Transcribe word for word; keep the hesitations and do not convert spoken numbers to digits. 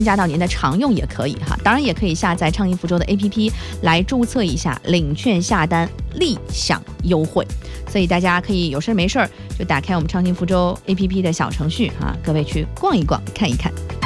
加到您的常用也可以哈，当然也可以下载畅听福州的 A P P 来注册一下，领券下单立享优惠。所以大家可以有事没事就打开我们畅听福州 A P P 的小程序啊，各位去逛一逛看一看。